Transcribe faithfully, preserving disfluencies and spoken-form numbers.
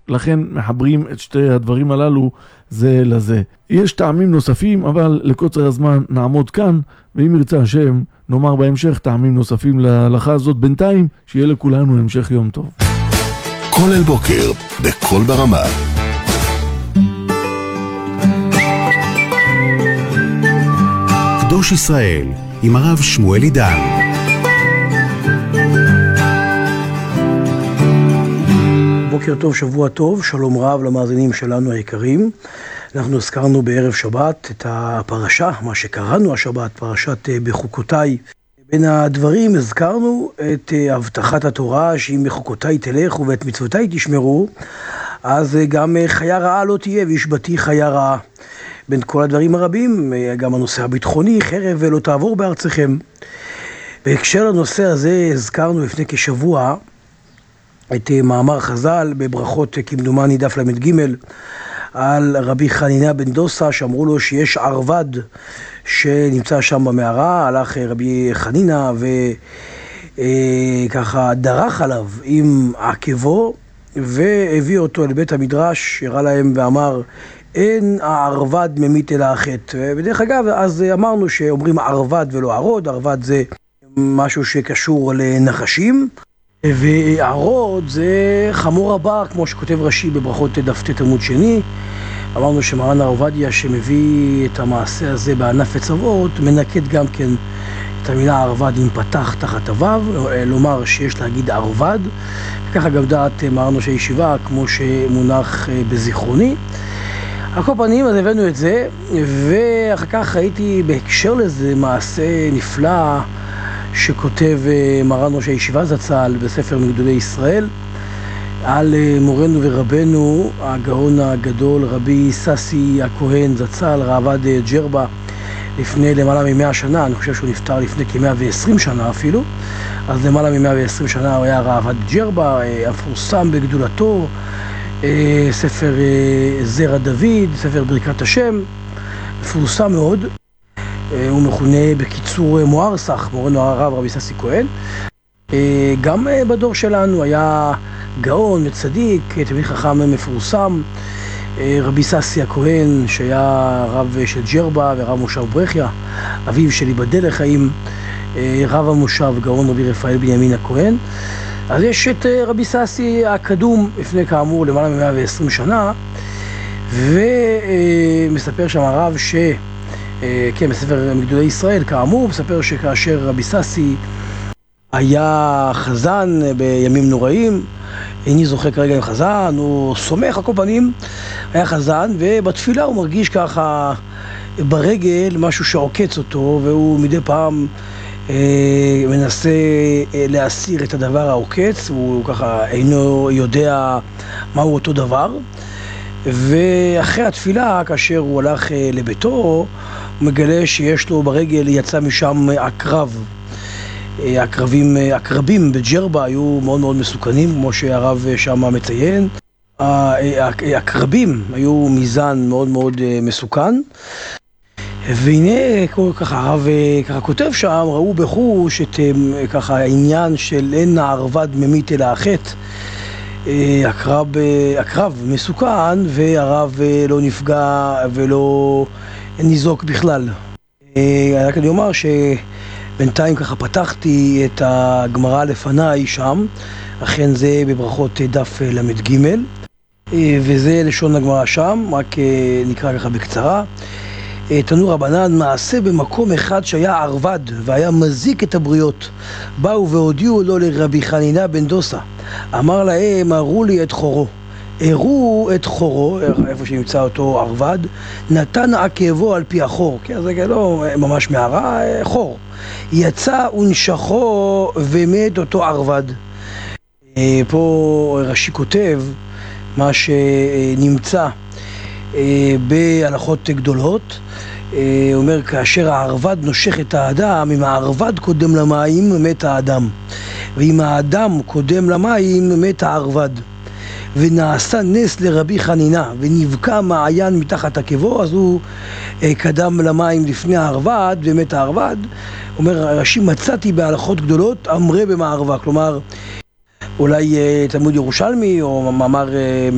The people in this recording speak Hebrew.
לכן מחברים את שתי הדברים הללו זה לזה. יש טעמים נוספים, אבל לקוצר הזמן נעמוד כאן, ואם ירצה השם נאמר בהמשך טעמים נוספים להלכה הזאת. בינתיים שיהיה לכולנו המשך יום טוב. כל אל בוקר בכל ברמה. קדוש ישראל עם הרב שמואל עידן. בוקר טוב, שבוע טוב, שלום רב למאזינים שלנו היקרים. אנחנו הזכרנו בערב שבת את הפרשה, מה שקראנו השבת, פרשת בחוקותיי. בין הדברים הזכרנו את הבטחת התורה, שאם בחוקותיי תלכו ואת מצוותיי תשמרו, אז גם חיה רעה לא תהיה, וישבתי חיה רעה. בין כל הדברים הרבים, גם הנושא הביטחוני, חרב ולא תעבור בארצכם. בהקשר לנושא הזה הזכרנו לפני כשבוע את מאמר חז"ל בברכות כמדומני דף למד ג' על רבי חנינה בן דוסה, שאמרו לו שיש ערבד שנמצא שם במערה. הלך רבי חנינה וככה דרך עליו עם עקבו והביא אותו אל בית המדרש, הראה להם ואמר אין הערבד ממית אלא החטא. ובדרך אגב אז אמרנו שאומרים ערבד ולא ערוד. ערבד זה משהו שקשור לנחשים, וערוד זה חמור הבר, כמו שכותב רש"י בברכות דף ט עמוד שני. אמרנו שמרן הרב עובדיה שמביא את המעשה הזה בענף עץ אבות מנקד גם כן את המילה ערבד עם פתח תחת הוו, לומר שיש להגיד ערבד, וככה גם דעת מרן ראש הישיבה כמו שמונח בזיכרוני. על כל פנים אז הבאנו את זה, ואחר כך ראיתי בהקשר לזה מעשה נפלא שכותב מרן ראש הישיבה זצ"ל בספר מגדולי ישראל על מורנו ורבנו הגאון הגדול רבי ססי הכהן זצ"ל, ראב"ד ג'רבה, לפני למעלה ממאה שנה. אני חושב שהוא נפטר לפני כמאה ועשרים שנה אפילו, אז למעלה ממאה ועשרים שנה הוא היה ראב"ד ג'רבה, המפורסם בגדולתו, ספר זרע דוד, ספר ברכת השם, מפורסם מאוד. הוא מכונה בקיצור מוארסך, מורנו הרב רבי ססי כהן. גם בדור שלנו היה גאון וצדיק, תלמיד חכם מפורסם, רבי ססי הכהן, שהיה רב של ג'רבה ורב מושב ברכיה, אביו של ייבדל לחיים, רב המושב גאון רבי רפאל בנימין הכהן. אז יש את רבי ססי הקדום לפני כאמור למעלה מ-מאה ועשרים שנה, ומספר שם הרב ש... כן, בספר מגדולי ישראל, כאמור, מספר שכאשר רבי ססי היה חזן בימים נוראים, איני זוכר כרגע עם חזן, הוא סומך על כל פנים, היה חזן, ובתפילה הוא מרגיש ככה ברגל משהו שעוקץ אותו, והוא מדי פעם אה, מנסה אה, להסיר את הדבר העוקץ, והוא ככה אינו יודע מהו אותו דבר. ואחרי התפילה, כאשר הוא הלך אה, לביתו, הוא מגלה שיש לו ברגל, יצא משם עקרב. הקרבים, הקרבים בג'רבה היו מאוד מאוד מסוכנים, כמו שהרב שם מציין. הקרבים היו מזן מאוד מאוד מסוכן. והנה, ככה הרב ככה כותב שם, ראו בחוש את ככה העניין של אין הערבד ממית אלא החטא. הקרב, הקרב מסוכן, והרב לא נפגע ולא ניזוק בכלל. רק אני אומר שבינתיים ככה פתחתי את הגמרא לפניי שם, אכן זה בברכות דף למד ג', וזה לשון הגמרא שם, רק נקרא ככה בקצרה. תנו רבנן, מעשה במקום אחד שהיה ערבד והיה מזיק את הבריות, באו והודיעו לו לרבי חנינה בן דוסה, אמר להם הראו לי את חורו, הראו את חורו, איפה שנמצא אותו ערבד, נתן עקבו על פי החור, כי זה לא ממש מערה, חור, יצא ונשכו ומת אותו ערבד. פה רש"י כותב מה שנמצא בהלכות גדולות, הוא אומר כאשר הערבד נושך את האדם, אם הערבד קודם למים מת האדם, ואם האדם קודם למים מת הערבד. ונעשה נס לרבי חנינה ונבקע מעיין מתחת עקבו, אז הוא קדם למים לפני הערבד ומת הערבד. אומר רש"י, מצאתי בהלכות גדולות אמרה במערבה, כלומר אולי תלמוד ירושלמי או מאמר